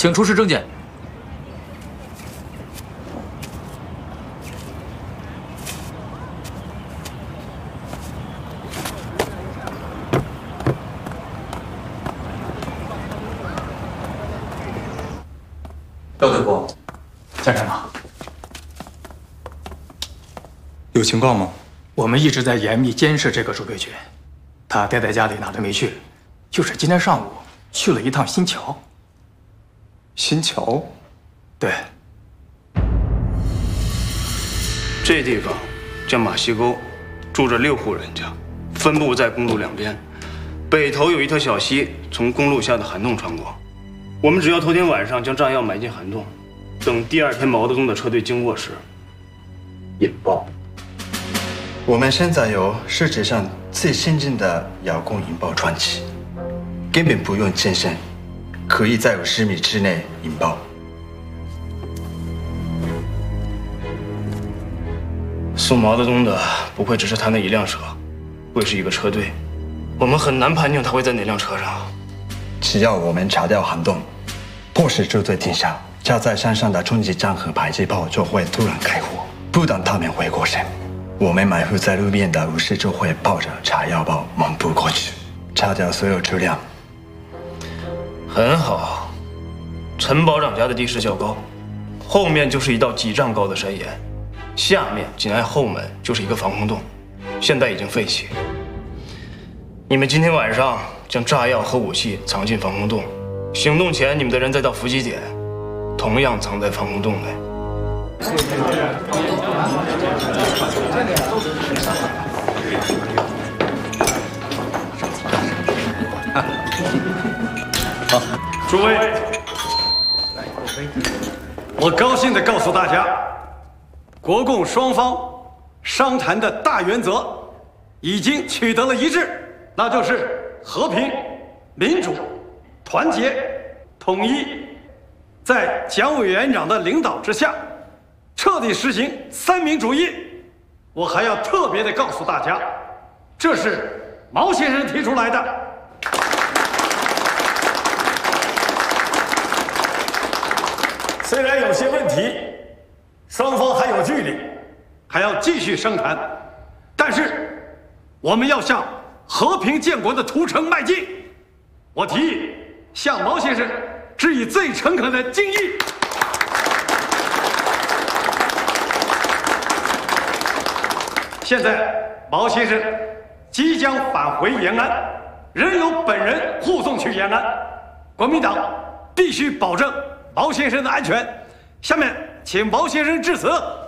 请出示证件。 赵队部， 在干嘛？ 有情况吗？ 我们一直在严密监视这个朱贵军，他待在家里哪都没去，就是今天上午去了一趟新桥。 新桥？ 对。 这地方叫马溪沟，住着6户人家，分布在公路两边。北头有一条小溪，从公路下的涵洞穿过。我们只要头天晚上将炸药埋进涵洞，等第2天毛泽东的车队经过时，引爆。 我们现在有世界上最先进的遥控引爆装置，根本不用健身，可以在50米之内引爆。 送毛泽东的不会只是他那一辆车，会是一个车队。我们很难判定他会在哪辆车上。 只要我们查掉涵洞，迫使车队停下，架在山上的冲击枪和迫击炮就会突然开火，不等他们回过神，我们埋伏在路边的武士就会抱着炸药包猛扑过去，炸掉所有车辆。 很好，陈保长家的地势较高，后面就是一道几丈高的山岩，下面紧挨后门就是一个防空洞，现在已经废弃。你们今天晚上将炸药和武器藏进防空洞，行动前你们的人再到伏击点，同样藏在防空洞内。 好，诸位，我高兴地告诉大家，国共双方商谈的大原则已经取得了一致，那就是和平、民主、团结、统一，在蒋委员长的领导之下，彻底实行三民主义。我还要特别地告诉大家，这是毛先生提出来的。虽然有些问题，双方还有距离，还要继续商谈，但是我们要向和平建国的途程迈进。我提议向毛先生致以最诚恳的敬意。现在毛先生即将返回延安，仍由本人护送去延安。国民党必须保证毛先生的安全。下面请毛先生致辞。